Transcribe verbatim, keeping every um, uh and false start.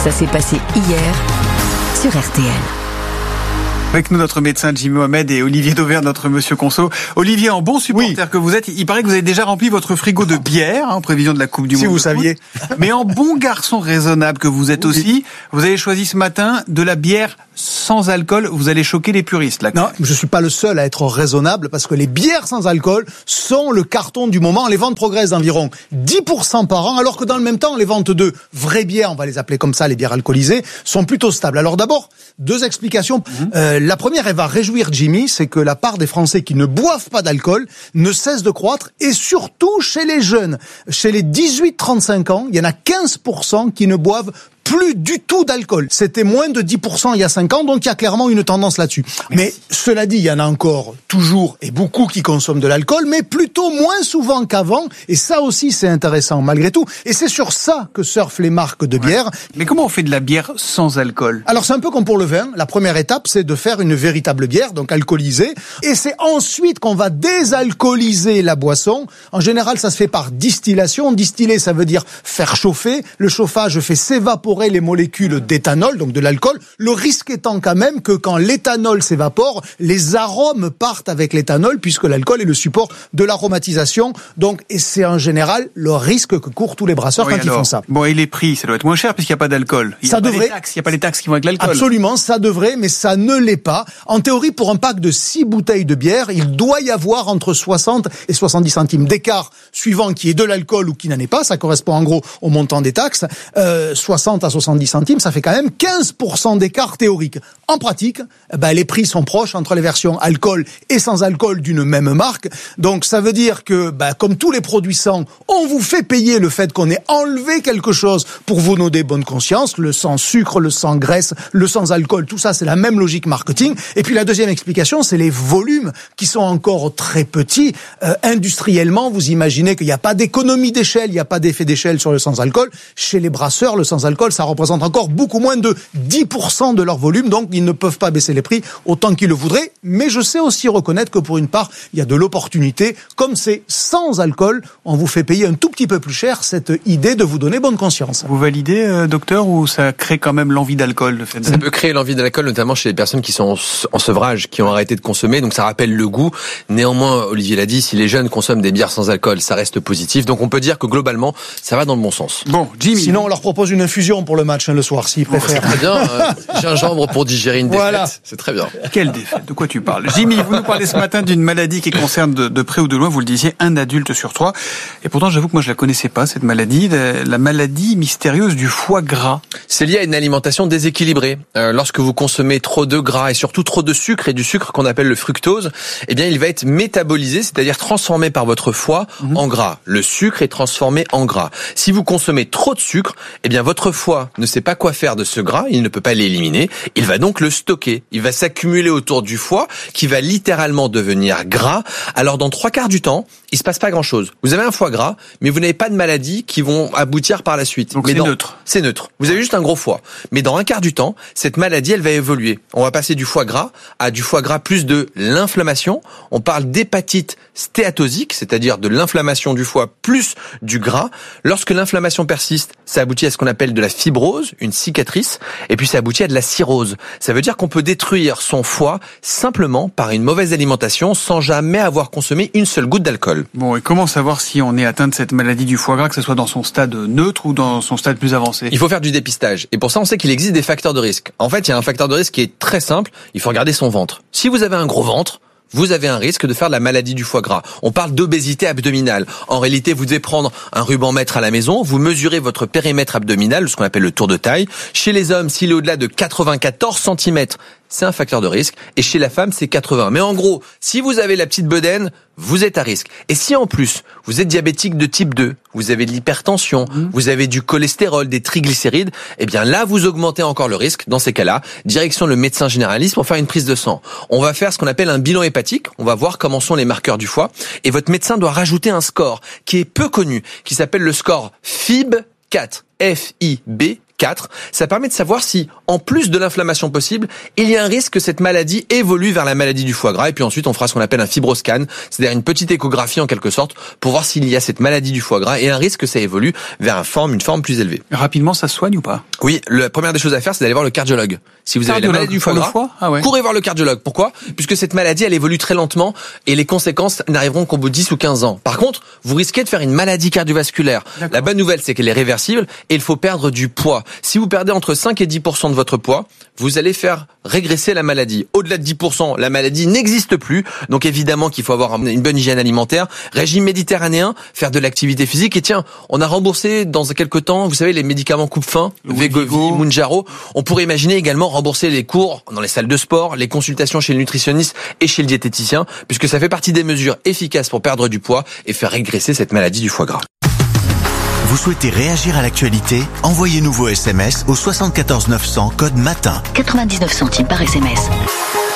Ça s'est passé hier sur R T L. Avec nous, notre médecin Jimmy Mohamed et Olivier Dauvert, notre monsieur Conso. Olivier, en bon supporter oui. que vous êtes, il paraît que vous avez déjà rempli votre frigo de bière, hein, en prévision de la Coupe du si Monde. Si vous saviez. Mais en bon garçon raisonnable que vous êtes oui. aussi, vous avez choisi ce matin de la bière sans alcool. Vous allez choquer les puristes, là. Non, je suis pas le seul à être raisonnable parce que les bières sans alcool sont le carton du moment. Les ventes progressent d'environ dix pour cent par an, alors que dans le même temps, les ventes de vraies bières, on va les appeler comme ça, les bières alcoolisées, sont plutôt stables. Alors d'abord, deux explications. Mmh. Euh, la première, elle va réjouir Jimmy, c'est que la part des Français qui ne boivent pas d'alcool ne cesse de croître, et surtout chez les jeunes. Chez les dix-huit trente-cinq ans, il y en a quinze pour cent qui ne boivent plus du tout d'alcool. C'était moins de dix pour cent il y a cinq ans, donc il y a clairement une tendance là-dessus. Merci. Mais cela dit, il y en a encore toujours et beaucoup qui consomment de l'alcool, mais plutôt moins souvent qu'avant, et ça aussi c'est intéressant malgré tout, et c'est sur ça que surfent les marques de bière. Ouais. Mais comment on fait de la bière sans alcool ? Alors c'est un peu comme pour le vin, la première étape c'est de faire une véritable bière, donc alcoolisée, et c'est ensuite qu'on va désalcooliser la boisson. En général ça se fait par distillation. Distiller ça veut dire faire chauffer, le chauffage fait s'évaporer les molécules d'éthanol, donc de l'alcool, le risque étant quand même que quand l'éthanol s'évapore, les arômes partent avec l'éthanol, puisque l'alcool est le support de l'aromatisation, donc, et c'est en général le risque que courent tous les brasseurs oui, quand alors, ils font ça. Bon, et les prix, ça doit être moins cher puisqu'il n'y a pas d'alcool. Il ça devrait. Il n'y a pas les taxes qui vont avec l'alcool. Absolument, ça devrait, mais ça ne l'est pas. En théorie, pour un pack de six bouteilles de bière, il doit y avoir entre soixante et soixante-dix centimes d'écart, suivant qui est de l'alcool ou qui n'en est pas, ça correspond en gros au montant des taxes, euh, soixante à soixante-dix centimes, ça fait quand même quinze pour cent d'écart théorique. En pratique, ben, les prix sont proches entre les versions alcool et sans alcool d'une même marque. Donc ça veut dire que, ben, comme tous les produits sans, on vous fait payer le fait qu'on ait enlevé quelque chose pour vous donner bonne conscience, le sans sucre, le sans graisse, le sans alcool, tout ça c'est la même logique marketing. Et puis la deuxième explication, c'est les volumes qui sont encore très petits. Euh, industriellement, vous imaginez qu'il n'y a pas d'économie d'échelle, il n'y a pas d'effet d'échelle sur le sans alcool. Chez les brasseurs, le sans alcool, ça représente encore beaucoup moins de dix pour cent de leur volume, donc ils ne peuvent pas baisser les prix autant qu'ils le voudraient, mais je sais aussi reconnaître que pour une part, il y a de l'opportunité. Comme c'est sans alcool, on vous fait payer un tout petit peu plus cher cette idée de vous donner bonne conscience. Vous validez, euh, docteur, ou ça crée quand même l'envie d'alcool, le fait de... Ça peut créer l'envie d'alcool, notamment chez les personnes qui sont en sevrage, qui ont arrêté de consommer, donc ça rappelle le goût. Néanmoins, Olivier l'a dit, si les jeunes consomment des bières sans alcool, ça reste positif, donc on peut dire que globalement, ça va dans le bon sens. Bon, Jimmy. Sinon, on leur propose une infusion pour le match, hein, le soir, s'ils préfèrent. C'est très bien, euh, gingembre pour digérer une défaite, voilà. C'est très bien. Quelle défaite ? De quoi tu parles ? Jimmy, vous nous parlez ce matin d'une maladie qui concerne de, de près ou de loin, vous le disiez, un adulte sur trois. Et pourtant, j'avoue que moi, je la connaissais pas, cette maladie, la, la maladie mystérieuse du foie gras. C'est lié à une alimentation déséquilibrée. Euh, lorsque vous consommez trop de gras et surtout trop de sucre, et du sucre qu'on appelle le fructose, eh bien, il va être métabolisé, c'est-à-dire transformé par votre foie mmh. en gras. Le sucre est transformé en gras. Si vous consommez trop de sucre, eh bien, votre foie ne sait pas quoi faire de ce gras, il ne peut pas l'éliminer, il va donc le stocker. Il va s'accumuler autour du foie, qui va littéralement devenir gras. Alors, dans trois quarts du temps, il se passe pas grand-chose. Vous avez un foie gras, mais vous n'avez pas de maladies qui vont aboutir par la suite. Donc mais c'est dans... neutre. C'est neutre. Vous avez juste un gros foie. Mais dans un quart du temps, cette maladie, elle va évoluer. On va passer du foie gras à du foie gras plus de l'inflammation. On parle d'hépatite stéatosique, c'est-à-dire de l'inflammation du foie plus du gras. Lorsque l'inflammation persiste, ça aboutit à ce qu'on appelle de la fibrose, une cicatrice, et puis ça aboutit à de la cirrhose. Ça veut dire qu'on peut détruire son foie simplement par une mauvaise alimentation sans jamais avoir consommé une seule goutte d'alcool. Bon, et comment savoir si on est atteint de cette maladie du foie gras, que ce soit dans son stade neutre ou dans son stade plus avancé ? Il faut faire du dépistage. Et pour ça, on sait qu'il existe des facteurs de risque. En fait, il y a un facteur de risque qui est très simple. Il faut regarder son ventre. Si vous avez un gros ventre, vous avez un risque de faire de la maladie du foie gras. On parle d'obésité abdominale. En réalité, vous devez prendre un ruban mètre à la maison, vous mesurez votre périmètre abdominal, ce qu'on appelle le tour de taille. Chez les hommes, s'il est au-delà de quatre-vingt-quatorze centimètres, c'est un facteur de risque. Et chez la femme, c'est quatre-vingts. Mais en gros, si vous avez la petite bedaine, vous êtes à risque. Et si en plus, vous êtes diabétique de type deux, vous avez de l'hypertension, mmh. vous avez du cholestérol, des triglycérides, eh bien là, vous augmentez encore le risque. Dans ces cas-là, direction le médecin généraliste pour faire une prise de sang. On va faire ce qu'on appelle un bilan hépatique. On va voir comment sont les marqueurs du foie. Et votre médecin doit rajouter un score qui est peu connu, qui s'appelle le score F I B quatre. F I B quatre. Ça permet de savoir si, en plus de l'inflammation possible, il y a un risque que cette maladie évolue vers la maladie du foie gras. Et puis ensuite, on fera ce qu'on appelle un fibroscan, c'est-à-dire une petite échographie en quelque sorte, pour voir s'il y a cette maladie du foie gras et un risque que ça évolue vers une forme, une forme plus élevée. Rapidement, ça se soigne ou pas? Oui, la première des choses à faire, c'est d'aller voir le cardiologue. Si vous avez la maladie du foie gras, ah ouais. courez voir le cardiologue. Pourquoi? Puisque cette maladie, elle évolue très lentement et les conséquences n'arriveront qu'au bout de dix ou quinze ans. Par contre, vous risquez de faire une maladie cardiovasculaire. D'accord. La bonne nouvelle, c'est qu'elle est réversible et il faut perdre du poids. Si vous perdez entre cinq et dix pour cent de votre poids, vous allez faire régresser la maladie. Au-delà de dix pour cent, la maladie n'existe plus. Donc évidemment qu'il faut avoir une bonne hygiène alimentaire, régime méditerranéen, faire de l'activité physique. Et tiens, on a remboursé dans quelques temps, vous savez, les médicaments coupe-faim, Wegovy, Mounjaro. On pourrait imaginer également rembourser les cours dans les salles de sport, les consultations chez le nutritionniste et chez le diététicien, puisque ça fait partie des mesures efficaces pour perdre du poids et faire régresser cette maladie du foie gras. Vous souhaitez réagir à l'actualité? Envoyez-nous vos S M S au soixante-quatorze neuf cents, code matin. quatre-vingt-dix-neuf centimes par S M S.